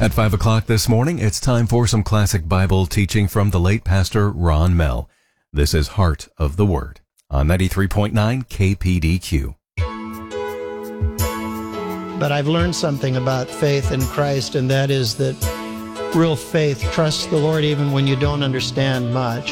At 5 o'clock this morning, it's time for some classic Bible teaching from the late Pastor Ron Mell. This is Heart of the Word on 93.9 KPDQ. But I've learned something about faith in Christ, and that is that real faith trusts the Lord even when you don't understand much.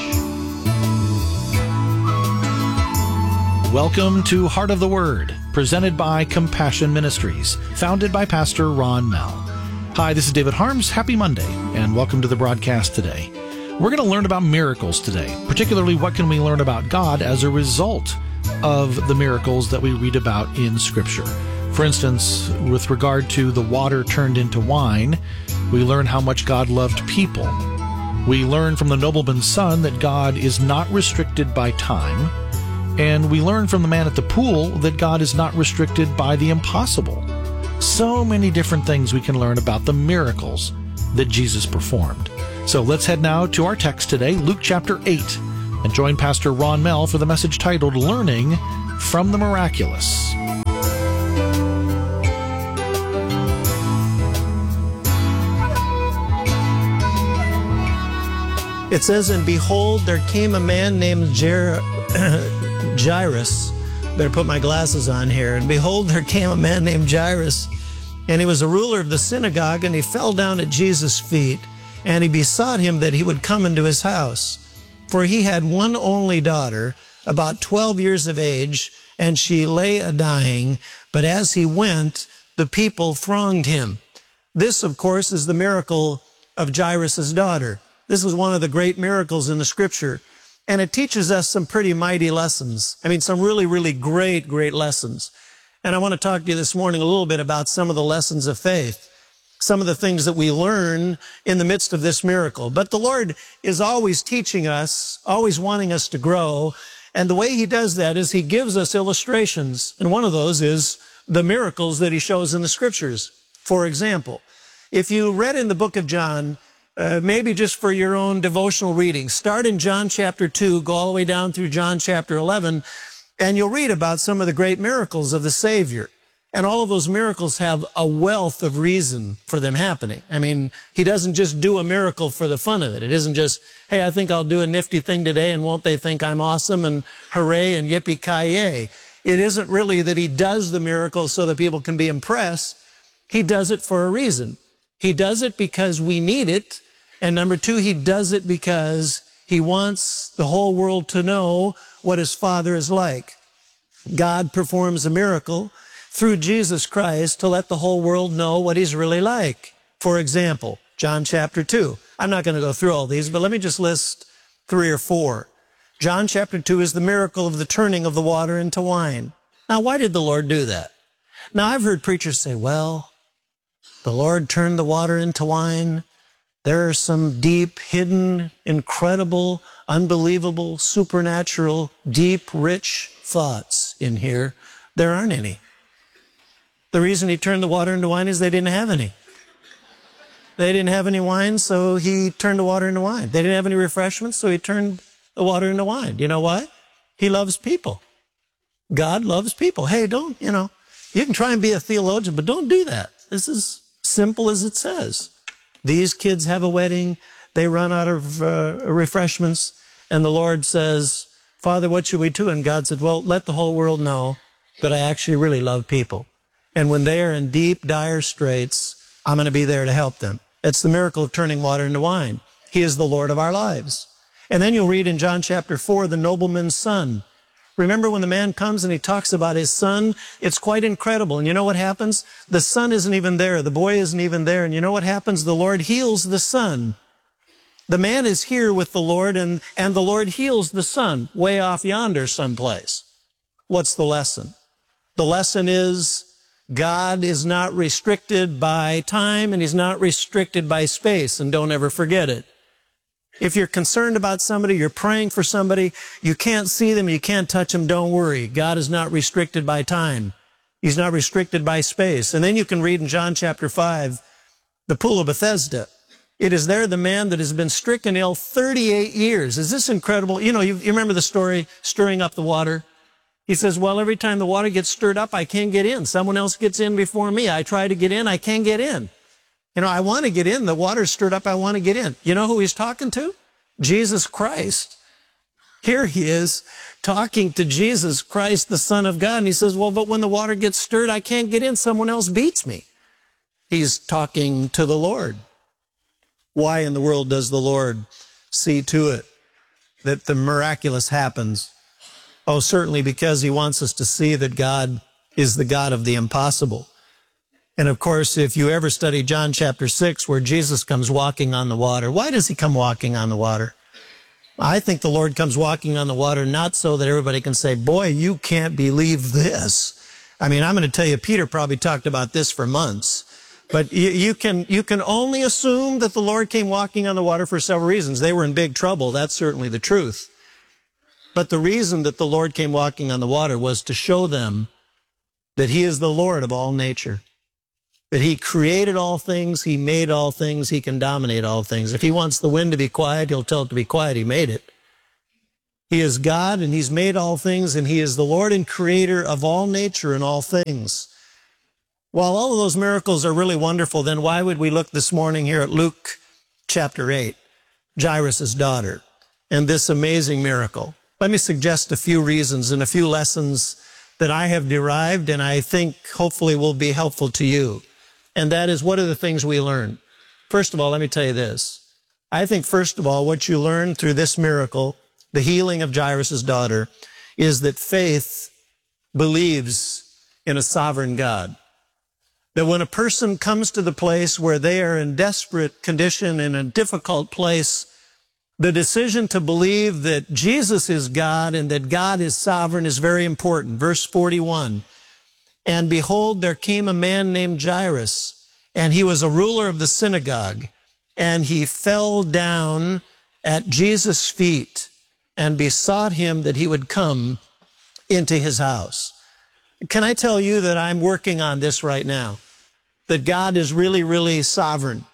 Welcome to Heart of the Word, presented by Compassion Ministries, founded by Pastor Ron Mell. Hi, this is David Harms. Happy Monday, and welcome to the broadcast today. We're going to learn about miracles today, particularly what can we learn about God as a result of the miracles that we read about in Scripture. For instance, with regard to the water turned into wine, we learn how much God loved people. We learn from the nobleman's son that God is not restricted by time, and we learn from the man at the pool that God is not restricted by the impossible. So many different things we can learn about the miracles that Jesus performed. So let's head now to our text today, Luke chapter 8, and join Pastor Ron Mell for the message titled Learning from the Miraculous. It says, "And behold, there came a man named Jairus." Better put my glasses on here. "And behold, there came a man named Jairus, and he was a ruler of the synagogue, and he fell down at Jesus' feet, and he besought him that he would come into his house. For he had one only daughter, about 12 years of age, and she lay a-dying. But as he went, the people thronged him." This, of course, is the miracle of Jairus' daughter. This is one of the great miracles in the Scripture. And it teaches us some pretty mighty lessons. I mean, some really, really great lessons. And I want to talk to you this morning a little bit about some of the lessons of faith, some of the things that we learn in the midst of this miracle. But the Lord is always teaching us, always wanting us to grow. And the way He does that is He gives us illustrations. And one of those is the miracles that He shows in the Scriptures. For example, if you read in the book of John, maybe just for your own devotional reading, start in John chapter 2, go all the way down through John chapter 11, and you'll read about some of the great miracles of the Savior. And all of those miracles have a wealth of reason for them happening. I mean, He doesn't just do a miracle for the fun of it. It isn't just, hey, I think I'll do a nifty thing today, and won't they think I'm awesome, and hooray, and yippee-ki-yay. It isn't really that He does the miracle so that people can be impressed. He does it for a reason. He does it because we need it. And number two, He does it because He wants the whole world to know what His Father is like. God performs a miracle through Jesus Christ to let the whole world know what He's really like. For example, John chapter 2. I'm not going to go through all these, but let me just list 3 or 4. John chapter 2 is the miracle of the turning of the water into wine. Now, why did the Lord do that? Now, I've heard preachers say, well, the Lord turned the water into wine. There are some deep, hidden, incredible, unbelievable, supernatural, deep, rich thoughts in here. There aren't any. The reason He turned the water into wine is they didn't have any. They didn't have any wine, so He turned the water into wine. They didn't have any refreshments, so He turned the water into wine. You know why? He loves people. God loves people. Hey, don't, you can try and be a theologian, but don't do that. This is simple as it says. These kids have a wedding, they run out of refreshments, and the Lord says, Father, what should we do? And God said, well, let the whole world know that I actually really love people. And when they are in deep, dire straits, I'm going to be there to help them. It's the miracle of turning water into wine. He is the Lord of our lives. And then you'll read in John chapter 4, the nobleman's son. Remember when the man comes and he talks about his son? It's quite incredible. And you know what happens? The son isn't even there. The boy isn't even there. And you know what happens? The Lord heals the son. The man is here with the Lord, and the Lord heals the son way off yonder someplace. What's the lesson? The lesson is God is not restricted by time, and He's not restricted by space. And don't ever forget it. If you're concerned about somebody, you're praying for somebody, you can't see them, you can't touch them, don't worry. God is not restricted by time. He's not restricted by space. And then you can read in John chapter 5, the pool of Bethesda. It is there the man that has been stricken ill 38 years. Is this incredible? You remember the story, stirring up the water? He says, well, every time the water gets stirred up, I can't get in. Someone else gets in before me. I try to get in, I can't get in. I want to get in. The water's stirred up. I want to get in. You know who he's talking to? Jesus Christ. Here he is talking to Jesus Christ, the Son of God. And he says, well, but when the water gets stirred, I can't get in. Someone else beats me. He's talking to the Lord. Why in the world does the Lord see to it that the miraculous happens? Oh, certainly because he wants us to see that God is the God of the impossible. And of course, if you ever study John chapter 6, where Jesus comes walking on the water, why does he come walking on the water? I think the Lord comes walking on the water not so that everybody can say, boy, you can't believe this. I mean, I'm going to tell you, Peter probably talked about this for months. But you can only assume that the Lord came walking on the water for several reasons. They were in big trouble. That's certainly the truth. But the reason that the Lord came walking on the water was to show them that he is the Lord of all nature, that he created all things, he made all things, he can dominate all things. If he wants the wind to be quiet, he'll tell it to be quiet. He made it. He is God, and he's made all things, and he is the Lord and creator of all nature and all things. While all of those miracles are really wonderful, then why would we look this morning here at Luke chapter 8, Jairus' daughter, and this amazing miracle? Let me suggest a few reasons and a few lessons that I have derived and I think hopefully will be helpful to you. And that is, what are the things we learn? First of all, let me tell you this. I think, first of all, what you learn through this miracle, the healing of Jairus' daughter, is that faith believes in a sovereign God. That when a person comes to the place where they are in desperate condition, in a difficult place, the decision to believe that Jesus is God and that God is sovereign is very important. Verse 41, and behold, there came a man named Jairus, and he was a ruler of the synagogue, and he fell down at Jesus' feet and besought him that he would come into his house. Can I tell you that I'm working on this right now? That God is really, really sovereign.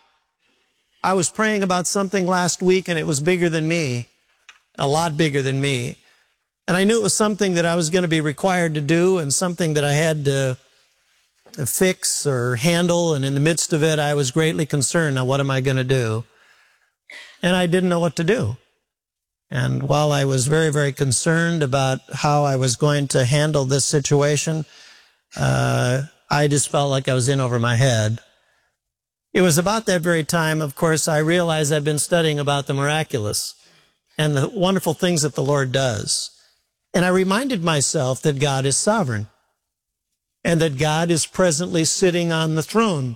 I was praying about something last week and it was bigger than me, a lot bigger than me. And I knew it was something that I was going to be required to do and something that I had to fix or handle. And in the midst of it, I was greatly concerned. Now, what am I going to do? And I didn't know what to do. And while I was very, very concerned about how I was going to handle this situation, I just felt like I was in over my head. It was about that very time, of course, I realized I've been studying about the miraculous and the wonderful things that the Lord does. And I reminded myself that God is sovereign and that God is presently sitting on the throne.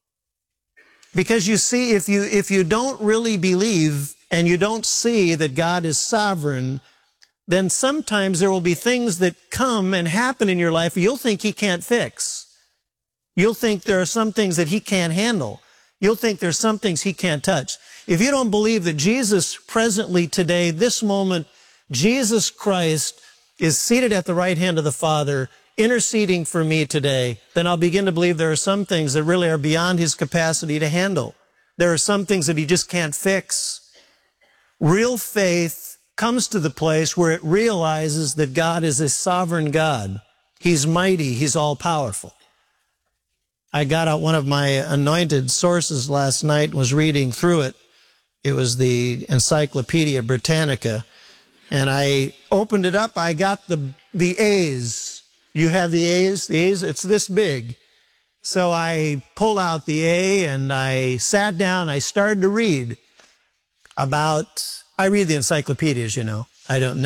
Because you see, if you don't really believe and you don't see that God is sovereign, then sometimes there will be things that come and happen in your life you'll think he can't fix. You'll think there are some things that he can't handle. You'll think there's some things he can't touch. If you don't believe that Jesus presently today, this moment, Jesus Christ is seated at the right hand of the Father, interceding for me today, then I'll begin to believe there are some things that really are beyond his capacity to handle. There are some things that he just can't fix. Real faith comes to the place where it realizes that God is a sovereign God. He's mighty. He's all-powerful. I got out one of my anointed sources last night and was reading through it. It was the Encyclopedia Britannica. And I opened it up. I got the A's. You have the A's? The A's, it's this big. So I pulled out the A and I sat down. I started to read about, I read the encyclopedias, you know. I don't.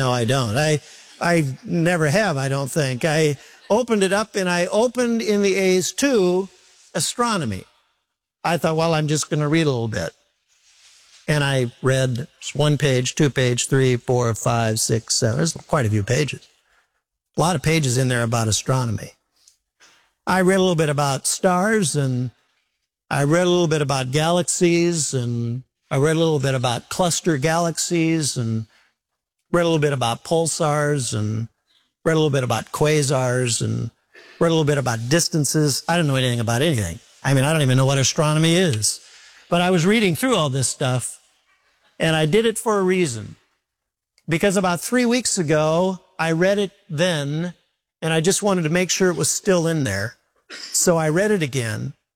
I never have, I don't think. I opened it up and I opened in the A's to astronomy. I thought, well, I'm just going to read a little bit. And I read 1 page, 2 page, 3, 4, 5, 6, 7. There's quite a few pages. A lot of pages in there about astronomy. I read a little bit about stars, and I read a little bit about galaxies, and I read a little bit about cluster galaxies, and read a little bit about pulsars, and read a little bit about quasars, and read a little bit about distances. I don't know anything about anything. I mean, I don't even know what astronomy is. But I was reading through all this stuff, and I did it for a reason. Because about 3 weeks ago, I read it then, and I just wanted to make sure it was still in there. So I read it again,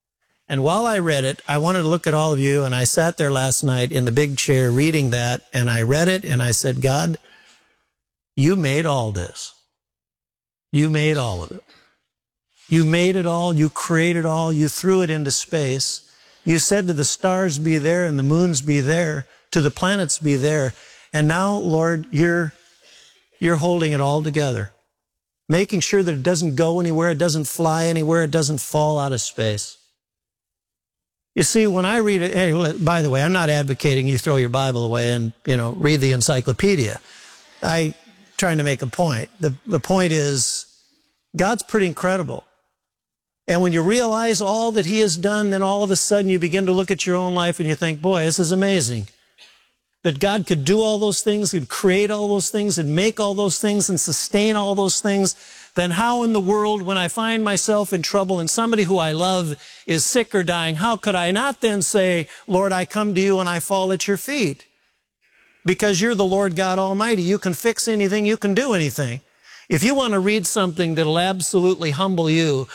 And while I read it, I wanted to look at all of you, and I sat there last night in the big chair reading that, and I read it, and I said, God, you made all this. You made all of it. You made it all. You created all. You threw it into space. You said to the stars, be there, and the moons be there, to the planets be there. And now, Lord, you're holding it all together, making sure that it doesn't go anywhere, it doesn't fly anywhere, it doesn't fall out of space. You see, when I read it, hey, by the way, I'm not advocating you throw your Bible away and, read the encyclopedia. I'm trying to make a point. The point is, God's pretty incredible. And when you realize all that he has done, then all of a sudden you begin to look at your own life and you think, boy, this is amazing. That God could do all those things, could create all those things, and make all those things, and sustain all those things. Then how in the world, when I find myself in trouble and somebody who I love is sick or dying, how could I not then say, Lord, I come to you and I fall at your feet? Because you're the Lord God Almighty. You can fix anything, you can do anything. If you want to read something that'll absolutely humble you,